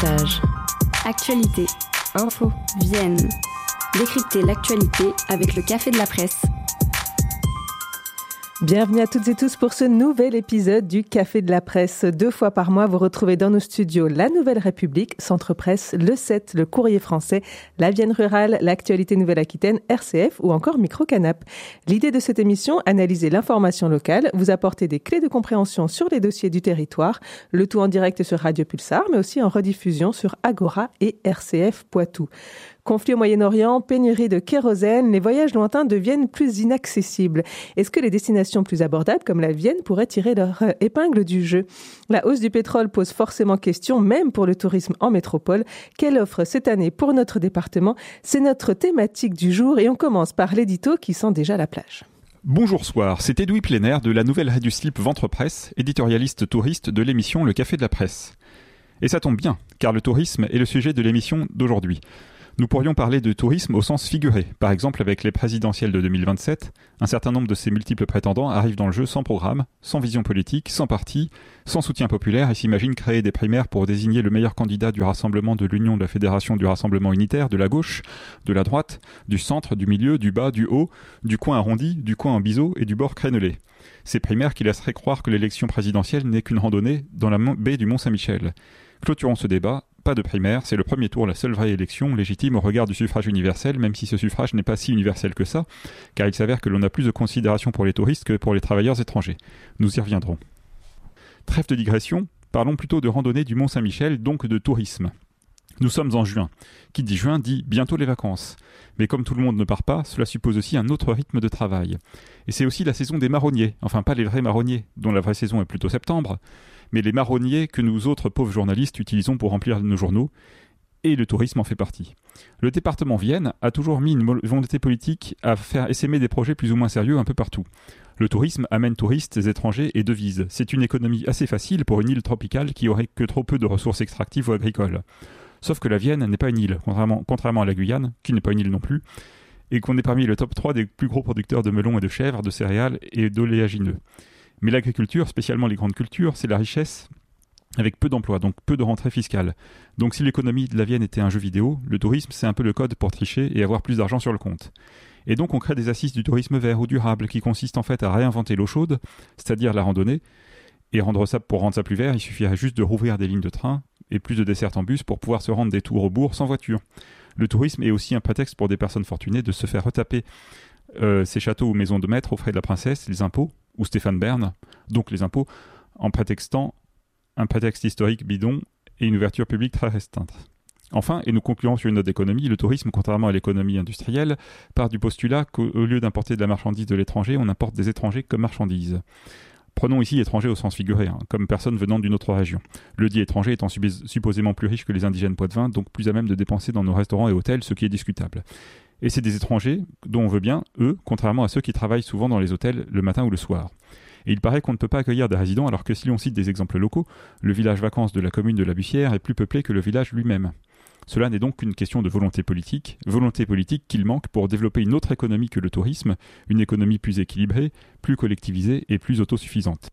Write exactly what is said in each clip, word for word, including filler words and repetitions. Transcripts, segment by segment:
Décryptage. Actualité. Info. Vienne. Décrypter l'actualité avec le Café de la Presse. Bienvenue à toutes et tous pour ce nouvel épisode du Café de la Presse. Deux fois par mois, vous retrouvez dans nos studios La Nouvelle République, Centre Presse, Le sept, Le Courrier Français, La Vienne Rurale, L'Actualité Nouvelle-Aquitaine, R C F ou encore Micro-Canap. L'idée de cette émission, analyser l'information locale, vous apporter des clés de compréhension sur les dossiers du territoire, le tout en direct sur Radio Pulsar, mais aussi en rediffusion sur Agora et R C F Poitou. Conflit au Moyen-Orient, pénurie de kérosène, les voyages lointains deviennent plus inaccessibles. Est-ce que les destinations plus abordables comme la Vienne pourraient tirer leur épingle du jeu ? La hausse du pétrole pose forcément question, même pour le tourisme en métropole. Quelle offre cette année pour notre département ? C'est notre thématique du jour et on commence par l'édito qui sent déjà la plage. Bonjour soir, c'est Edoui Plénaire de la Nouvelle Radio Slip Ventre Presse, éditorialiste touriste de l'émission Le Café de la Presse. Et ça tombe bien, car le tourisme est le sujet de l'émission d'aujourd'hui. Nous pourrions parler de tourisme au sens figuré. Par exemple, avec les présidentielles de deux mille vingt-sept, un certain nombre de ces multiples prétendants arrivent dans le jeu sans programme, sans vision politique, sans parti, sans soutien populaire et s'imaginent créer des primaires pour désigner le meilleur candidat du rassemblement de l'Union de la Fédération du Rassemblement Unitaire, de la gauche, de la droite, du centre, du milieu, du bas, du haut, du coin arrondi, du coin en biseau et du bord crénelé. Ces primaires qui laisseraient croire que l'élection présidentielle n'est qu'une randonnée dans la baie du Mont-Saint-Michel. Clôturons ce débat. Pas de primaire, c'est le premier tour, la seule vraie élection légitime au regard du suffrage universel, même si ce suffrage n'est pas si universel que ça, car il s'avère que l'on a plus de considération pour les touristes que pour les travailleurs étrangers. Nous y reviendrons. Trêve de digression, parlons plutôt de randonnée du Mont-Saint-Michel, donc de tourisme. Nous sommes en juin. Qui dit juin dit bientôt les vacances. Mais comme tout le monde ne part pas, cela suppose aussi un autre rythme de travail. Et c'est aussi la saison des marronniers, enfin pas les vrais marronniers, dont la vraie saison est plutôt septembre, mais les marronniers que nous autres pauvres journalistes utilisons pour remplir nos journaux, et le tourisme en fait partie. Le département Vienne a toujours mis une volonté politique à faire essaimer des projets plus ou moins sérieux un peu partout. Le tourisme amène touristes, étrangers et devises. C'est une économie assez facile pour une île tropicale qui aurait que trop peu de ressources extractives ou agricoles. Sauf que la Vienne n'est pas une île, contrairement, contrairement à la Guyane, qui n'est pas une île non plus, et qu'on est parmi le top trois des plus gros producteurs de melons et de chèvres, de céréales et d'oléagineux. Mais l'agriculture, spécialement les grandes cultures, c'est la richesse avec peu d'emplois, donc peu de rentrées fiscales. Donc si l'économie de la Vienne était un jeu vidéo, le tourisme c'est un peu le code pour tricher et avoir plus d'argent sur le compte. Et donc on crée des assises du tourisme vert ou durable qui consistent en fait à réinventer l'eau chaude, c'est-à-dire la randonnée, et rendre ça, pour rendre ça plus vert, il suffirait juste de rouvrir des lignes de train et plus de dessertes en bus pour pouvoir se rendre des tours au bourg sans voiture. Le tourisme est aussi un prétexte pour des personnes fortunées de se faire retaper euh, ces châteaux ou maisons de maître aux frais de la princesse, les impôts, ou Stéphane Bern, donc les impôts, en prétextant un prétexte historique bidon et une ouverture publique très restreinte. Enfin, et nous concluons sur une note d'économie, le tourisme, contrairement à l'économie industrielle, part du postulat qu'au lieu d'importer de la marchandise de l'étranger, on importe des étrangers comme marchandises. Prenons ici étranger au sens figuré, hein, comme personne venant d'une autre région. Le dit étranger étant supposément plus riche que les indigènes poitevins, donc plus à même de dépenser dans nos restaurants et hôtels, ce qui est discutable. Et c'est des étrangers dont on veut bien, eux, contrairement à ceux qui travaillent souvent dans les hôtels le matin ou le soir. Et il paraît qu'on ne peut pas accueillir des résidents alors que si l'on cite des exemples locaux, le village vacances de la commune de la Bussière est plus peuplé que le village lui-même. Cela n'est donc qu'une question de volonté politique, volonté politique qu'il manque pour développer une autre économie que le tourisme, une économie plus équilibrée, plus collectivisée et plus autosuffisante.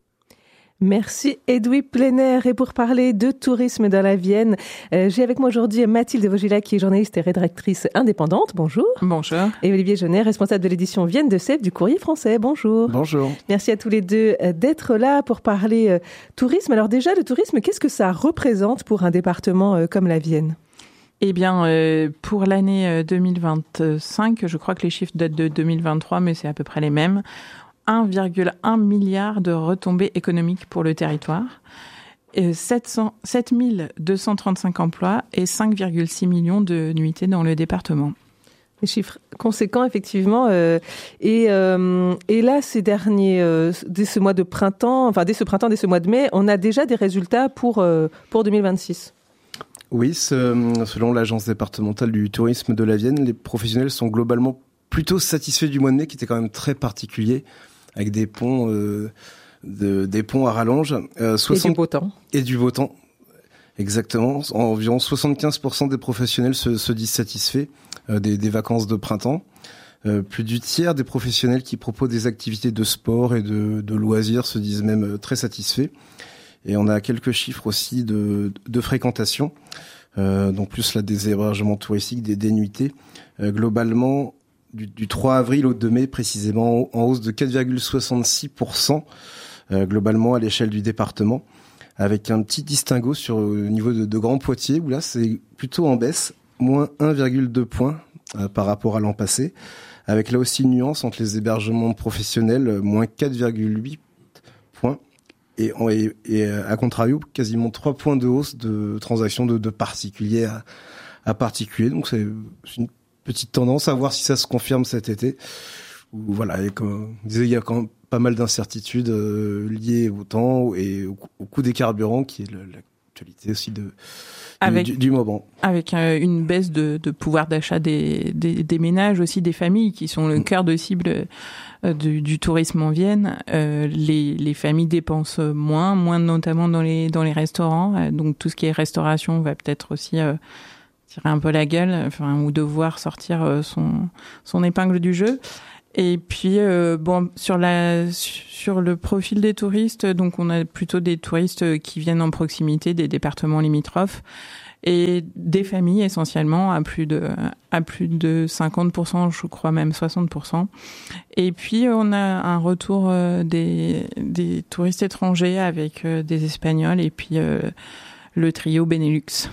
Merci Edoui Plénaire. Et pour parler de tourisme dans la Vienne, euh, j'ai avec moi aujourd'hui Mathilde Vogila qui est journaliste et rédactrice indépendante. Bonjour. Bonjour. Et Olivier Jeunet, responsable de l'édition Vienne de Sèvres du Courrier Français. Bonjour. Bonjour. Merci à tous les deux euh, d'être là pour parler euh, tourisme. Alors déjà, le tourisme, qu'est-ce que ça représente pour un département euh, comme la Vienne ? Eh bien, euh, pour l'année euh, deux mille vingt-cinq, je crois que les chiffres datent de deux mille vingt-trois, mais c'est à peu près les mêmes. un virgule un milliard de retombées économiques pour le territoire, sept mille deux cent trente-cinq emplois et cinq virgule six millions de nuitées dans le département. Des chiffres conséquents, effectivement. Euh, et, euh, et là, ces derniers, euh, dès ce mois de printemps, enfin dès ce printemps, dès ce mois de mai, on a déjà des résultats pour, euh, pour deux mille vingt-six. Oui, ce, selon l'agence départementale du tourisme de la Vienne, les professionnels sont globalement plutôt satisfaits du mois de mai, qui était quand même très particulier, avec des ponts, euh, de, des ponts à rallonge. Euh, soixante... Et du beau temps. Et du beau temps, exactement. Environ soixante-quinze pour cent des professionnels se, se disent satisfaits euh, des, des vacances de printemps. Euh, plus du tiers des professionnels qui proposent des activités de sport et de, de loisirs se disent même très satisfaits. Et on a quelques chiffres aussi de, de fréquentation. euh, donc plus là des hébergements touristiques, des, des nuitées. Euh, globalement, du, du trois avril au deux mai précisément, en hausse de quatre virgule soixante-six pour cent euh, globalement à l'échelle du département, avec un petit distinguo sur au niveau de, de Grand Poitiers, où là c'est plutôt en baisse, moins un virgule deux points euh, par rapport à l'an passé, avec là aussi une nuance entre les hébergements professionnels, euh, moins quatre virgule huit points, et, et, et à contrario, quasiment trois points de hausse de transactions de, de particuliers à, à particuliers. Donc c'est, c'est une petite tendance à voir si ça se confirme cet été. Où, voilà, et comme on disait, il y a quand même pas mal d'incertitudes euh, liées au temps et au, au coût des carburants, qui est le, l'actualité aussi de, avec, du, du moment. Avec euh, une baisse de, de pouvoir d'achat des, des, des ménages, aussi des familles, qui sont le mmh. cœur de cible euh, du, du tourisme en Vienne. Euh, les, les familles dépensent moins, moins notamment dans les, dans les restaurants. Euh, donc tout ce qui est restauration va peut-être aussi euh, tirer un peu la gueule, enfin, ou devoir sortir euh, son, son épingle du jeu. Et puis euh, bon, sur la sur le profil des touristes, donc on a plutôt des touristes qui viennent en proximité des départements limitrophes et des familles essentiellement à plus de à plus de cinquante pour cent, je crois même soixante pour cent. Et puis on a un retour des des touristes étrangers avec des Espagnols et puis euh, le trio Benelux.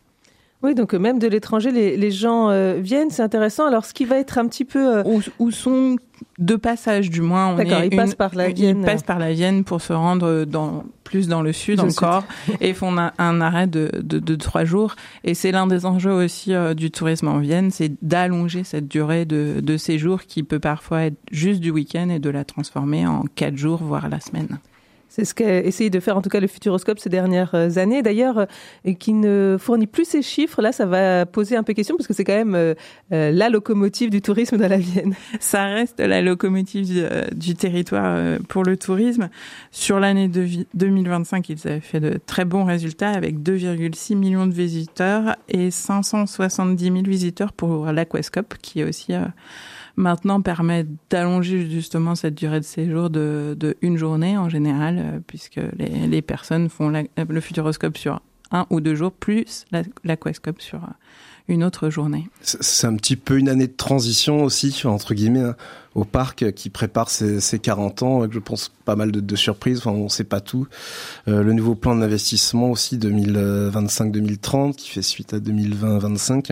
Oui, donc même de l'étranger, les, les gens euh, viennent, c'est intéressant. Alors, ce qui va être un petit peu... Euh... Où, où sont de passage, du moins. On D'accord, est ils une, passent par la Vienne. Ils passent par la Vienne pour se rendre dans, plus dans le sud Je encore et font un, un arrêt de, de, de trois jours. Et c'est l'un des enjeux aussi euh, du tourisme en Vienne, c'est d'allonger cette durée de, de séjour qui peut parfois être juste du week-end et de la transformer en quatre jours, voire la semaine. C'est ce qu'a essayé de faire en tout cas le Futuroscope ces dernières années. D'ailleurs, euh, qui ne fournit plus ces chiffres, là, ça va poser un peu question parce que c'est quand même euh, euh, la locomotive du tourisme dans la Vienne. Ça reste la locomotive du, euh, du territoire euh, pour le tourisme. Sur l'année de vi- deux mille vingt-cinq, ils avaient fait de très bons résultats avec deux virgule six millions de visiteurs et cinq cent soixante-dix mille visiteurs pour l'Aquascope, qui est aussi... Euh, maintenant permet d'allonger justement cette durée de séjour de, de une journée en général, euh, puisque les, les personnes font la, le Futuroscope sur un ou deux jours, plus la, l'Aquascope sur une autre journée. C'est un petit peu une année de transition aussi, entre guillemets, hein, au parc qui prépare ses, ses quarante ans, avec je pense pas mal de, de surprises, enfin on ne sait pas tout. Euh, le nouveau plan d'investissement aussi deux mille vingt-cinq deux mille trente qui fait suite à deux mille vingt vingt-cinq.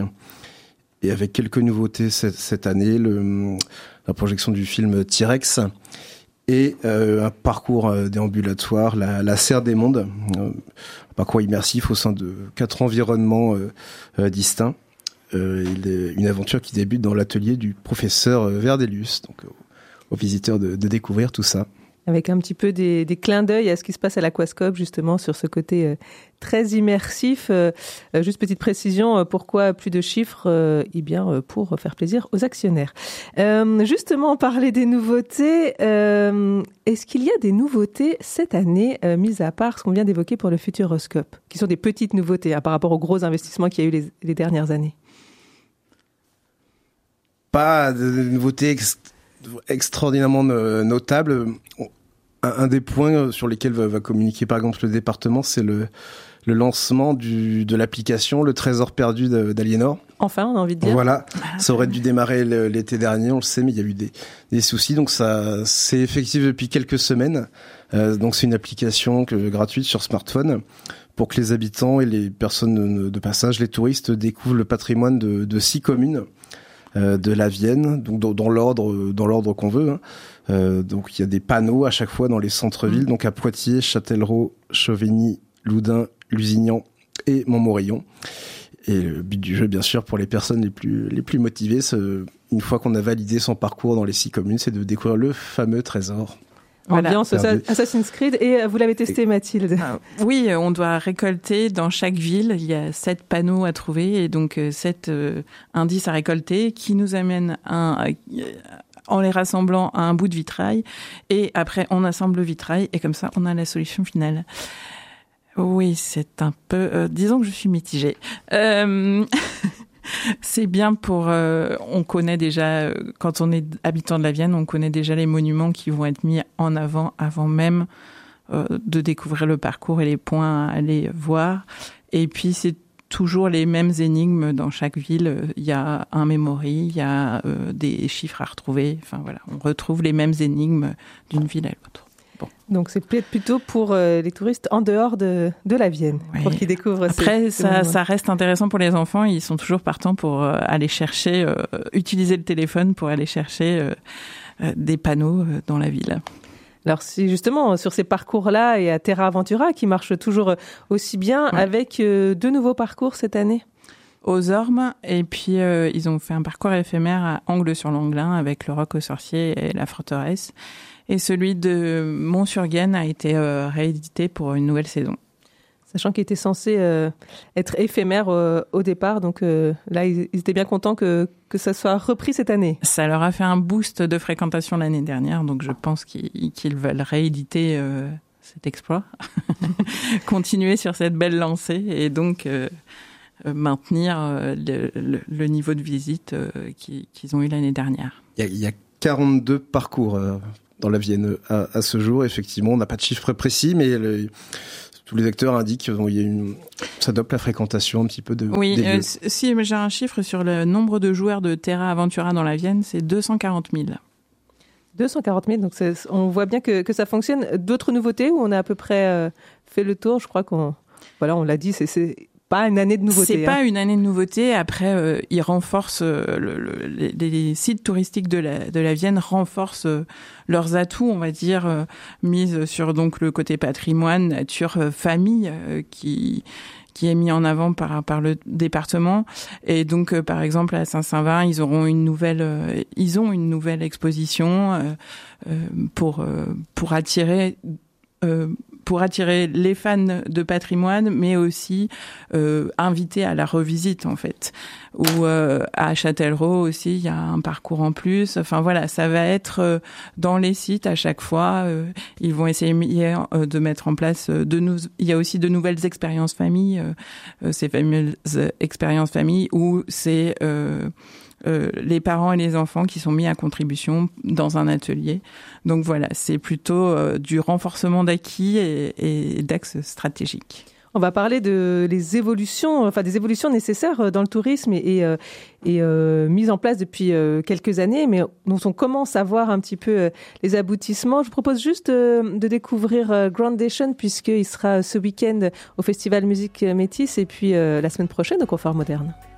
Et avec quelques nouveautés cette, cette année, le, la projection du film T-Rex et euh, un parcours euh, déambulatoire, la, la Serre des Mondes, euh, un parcours immersif au sein de quatre environnements euh, euh, distincts. Euh, il est une aventure qui débute dans l'atelier du professeur Verdelius, donc euh, aux visiteurs de, de découvrir tout ça. Avec un petit peu des, des clins d'œil à ce qui se passe à l'Aquascope, justement, sur ce côté euh, très immersif. Euh, juste petite précision, euh, pourquoi plus de chiffres euh, Eh bien, euh, pour faire plaisir aux actionnaires. Euh, justement, parler des nouveautés, euh, est-ce qu'il y a des nouveautés cette année, euh, mis à part ce qu'on vient d'évoquer pour le Futuroscope, qui sont des petites nouveautés hein, par rapport aux gros investissements qu'il y a eu les, les dernières années? Pas de nouveautés ex- extraordinairement notables. Un des points sur lesquels va, va communiquer par exemple le département, c'est le, le lancement du, de l'application Le Trésor perdu d'Aliénor. Enfin, on a envie de dire. Voilà, ça aurait dû démarrer l'été dernier, on le sait, mais il y a eu des, des soucis. Donc ça, c'est effectif depuis quelques semaines. Euh, donc c'est une application que, gratuite sur smartphone pour que les habitants et les personnes de passage, les touristes, découvrent le patrimoine de, de six communes euh, de la Vienne, donc dans, dans l'ordre, dans l'ordre qu'on veut. Hein. Euh, donc il y a des panneaux à chaque fois dans les centres-villes, donc à Poitiers, Châtellerault, Chauvigny, Loudun, Lusignan et Montmorillon. Et le but du jeu, bien sûr, pour les personnes les plus les plus motivées, une fois qu'on a validé son parcours dans les six communes, c'est de découvrir le fameux trésor. Voilà. Ambiance Assassin's Creed. Et vous l'avez testé, Mathilde? Ah, oui, on doit récolter dans chaque ville. Il y a sept panneaux à trouver et donc sept euh, indices à récolter qui nous amènent un... Euh, en les rassemblant à un bout de vitrail, et après on assemble le vitrail, et comme ça on a la solution finale. Oui, c'est un peu... Euh, disons que je suis mitigée. Euh, c'est bien pour... Euh, on connaît déjà, quand on est habitant de la Vienne, on connaît déjà les monuments qui vont être mis en avant avant même euh, de découvrir le parcours et les points à aller voir. Et puis c'est toujours les mêmes énigmes dans chaque ville. Il y a un memory, il y a euh, des chiffres à retrouver. Enfin voilà, on retrouve les mêmes énigmes d'une ville à l'autre. Bon. Donc c'est peut-être plutôt pour euh, les touristes en dehors de, de la Vienne, oui. pour qu'ils découvrent. Après, ces, ça, ces ça reste intéressant pour les enfants. Ils sont toujours partants pour euh, aller chercher, euh, utiliser le téléphone pour aller chercher euh, euh, des panneaux euh, dans la ville. Alors si justement sur ces parcours-là et à Terra Aventura qui marchent toujours aussi bien, ouais. avec euh, deux nouveaux parcours cette année. Aux Ormes, et puis euh, ils ont fait un parcours éphémère à Angles-sur-Langlin avec le Roc aux Sorciers et la forteresse. Et celui de Mont-sur-Gaine a été euh, réédité pour une nouvelle saison. Sachant qu'il était censé euh, être éphémère euh, au départ, donc euh, là ils, ils étaient bien contents que, que ça soit repris cette année. Ça leur a fait un boost de fréquentation l'année dernière, donc je pense qu'ils, qu'ils veulent rééditer euh, cet exploit, continuer sur cette belle lancée et donc euh, maintenir euh, le, le, le niveau de visite euh, qu'ils, qu'ils ont eu l'année dernière. Il y a, il y a quarante-deux parcours euh, dans la Vienne à, à ce jour. Effectivement, on n'a pas de chiffre précis, mais le, tous les acteurs indiquent qu'il y a une, ça dope la fréquentation un petit peu de. Oui, des euh, si mais j'ai un chiffre sur le nombre de joueurs de Terra Aventura dans la Vienne, c'est deux cent quarante mille. deux cent quarante mille, donc c'est, on voit bien que, que ça fonctionne. D'autres nouveautés où on a à peu près euh, fait le tour, je crois qu'on, voilà, on l'a dit, c'est, c'est pas une année de nouveauté. C'est hein. pas une année de nouveauté. Après, euh, ils renforcent euh, le, le, les, les sites touristiques de la de la Vienne renforcent euh, leurs atouts, on va dire, euh, mise sur donc le côté patrimoine, nature, euh, famille, euh, qui qui est mis en avant par par le département. Et donc, euh, par exemple, à Saint-Saint-Vin, ils auront une nouvelle, euh, ils ont une nouvelle exposition euh, euh, pour euh, pour attirer. Euh, pour attirer les fans de patrimoine, mais aussi euh, inviter à la revisite, en fait. Ou euh, à Châtellerault aussi, il y a un parcours en plus. Enfin voilà, ça va être euh, dans les sites à chaque fois. Euh, ils vont essayer euh, de mettre en place de nou- il y a aussi de nouvelles expériences famille, euh, ces fameuses expériences famille où c'est euh, Euh, les parents et les enfants qui sont mis à contribution dans un atelier. Donc voilà, c'est plutôt euh, du renforcement d'acquis et, et d'axes stratégiques. On va parler de les évolutions, enfin des évolutions nécessaires dans le tourisme et, et, et euh, mises en place depuis euh, quelques années, mais dont on commence à voir un petit peu euh, les aboutissements. Je vous propose juste euh, de découvrir euh, Groundation, puisqu'il sera ce week-end au Festival Musique Métis et puis euh, la semaine prochaine au Confort Moderne.